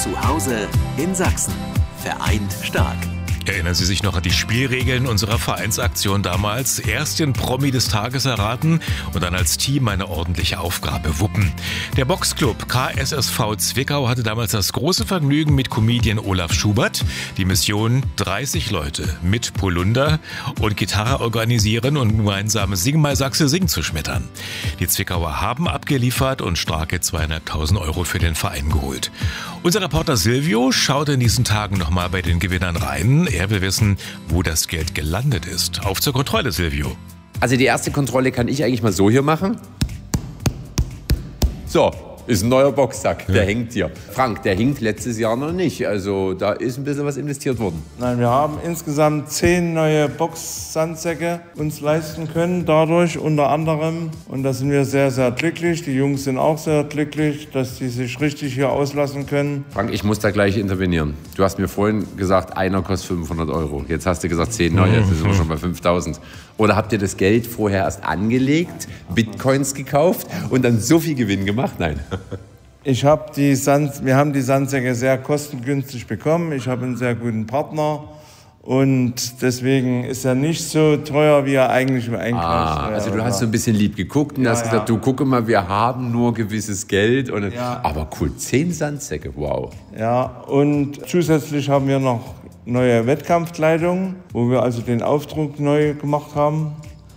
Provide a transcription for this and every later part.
Zu Hause in Sachsen. Vereint stark. Erinnern Sie sich noch an die Spielregeln unserer Vereinsaktion damals? Erst den Promi des Tages erraten und dann als Team eine ordentliche Aufgabe wuppen. Der Boxclub KSSV Zwickau hatte damals das große Vergnügen mit Comedian Olaf Schubert. Die Mission: 30 Leute mit Polunder und Gitarre organisieren und gemeinsam Sing mal Sachse Sing zu schmettern. Die Zwickauer haben abgeliefert und starke 200.000 € für den Verein geholt. Unser Reporter Silvio schaut in diesen Tagen nochmal bei den Gewinnern rein. Er will wissen, wo das Geld gelandet ist. Auf zur Kontrolle, Silvio. Also die erste Kontrolle kann ich eigentlich mal so hier machen. So, ist ein neuer Boxsack, der hängt hier. Frank, der hinkt letztes Jahr noch nicht, also da ist ein bisschen was investiert worden. Nein, wir haben insgesamt 10 neue Box-Sandsäcke uns leisten können dadurch unter anderem. Und da sind wir sehr, sehr glücklich. Die Jungs sind auch sehr glücklich, dass die sich richtig hier auslassen können. Frank, ich muss da gleich intervenieren. Du hast mir vorhin gesagt, einer kostet 500 €. Jetzt hast du gesagt 10 neue, jetzt sind wir schon bei 5.000. Oder habt ihr das Geld vorher erst angelegt, Bitcoins gekauft und dann so viel Gewinn gemacht? Nein. Wir haben die Sandsäcke sehr kostengünstig bekommen. Ich habe einen sehr guten Partner. Und deswegen ist er nicht so teuer, wie er eigentlich im Einkauf wäre. Also du hast so ein bisschen lieb geguckt und hast gesagt, du gucke mal, wir haben nur gewisses Geld. Und aber cool, 10 Sandsäcke, wow. Ja, und zusätzlich haben wir noch neue Wettkampfkleidung, wo wir also den Aufdruck neu gemacht haben.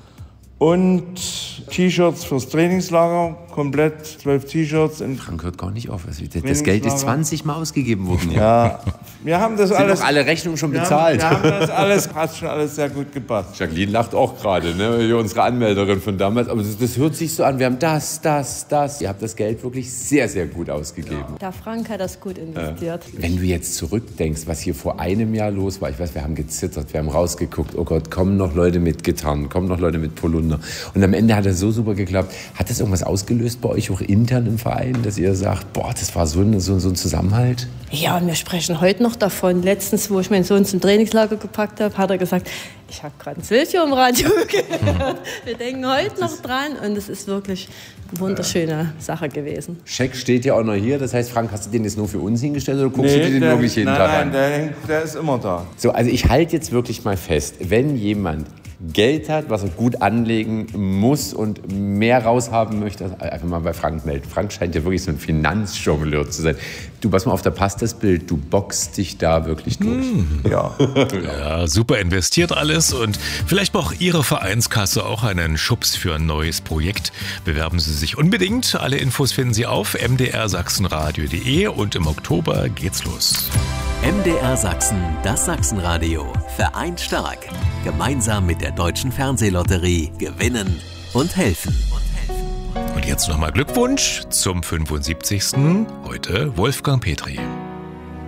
Und T-Shirts fürs Trainingslager, komplett 12 T-Shirts. Frank hört gar nicht auf. Das Geld ist 20 Mal ausgegeben worden. Ja, wir haben das alles. Sind doch alle Rechnungen schon bezahlt? Wir haben das alles, hat schon alles sehr gut gepasst. Jacqueline lacht auch gerade, ne? Unsere Anmelderin von damals. Aber das hört sich so an. Wir haben das. Ihr habt das Geld wirklich sehr, sehr gut ausgegeben. Der Frank hat das gut investiert. Wenn du jetzt zurückdenkst, was hier vor einem Jahr los war, ich weiß, wir haben gezittert, wir haben rausgeguckt, oh Gott, kommen noch Leute mit Gitarren, kommen noch Leute mit Polunder. Und am Ende hat es so super geklappt. Hat das irgendwas ausgelöst bei euch auch intern im Verein, dass ihr sagt, boah, das war so ein Zusammenhalt? Ja, und wir sprechen heute noch davon. Letztens, wo ich meinen Sohn zum Trainingslager gepackt habe, hat er gesagt, ich habe gerade ein Silvio im Radio gehört. Wir denken heute noch dran und es ist wirklich eine wunderschöne Sache gewesen. Scheck steht ja auch noch hier, das heißt, Frank, hast du den jetzt nur für uns hingestellt oder guckst du den wirklich jeden Tag an? Nein, der ist immer da. So, also ich halte jetzt wirklich mal fest, wenn jemand Geld hat, was er gut anlegen muss und mehr raushaben möchte, einfach mal bei Frank melden. Frank scheint ja wirklich so ein Finanzjongleur zu sein. Du, pass mal auf, da passt das Bild. Du boxst dich da wirklich durch. Ja, super investiert alles und vielleicht braucht Ihre Vereinskasse auch einen Schubs für ein neues Projekt. Bewerben Sie sich unbedingt. Alle Infos finden Sie auf mdrsachsenradio.de und im Oktober geht's los. MDR Sachsen, das Sachsenradio. Vereint stark. Gemeinsam mit der Deutschen Fernsehlotterie gewinnen und helfen. Und jetzt nochmal Glückwunsch zum 75. Heute Wolfgang Petri.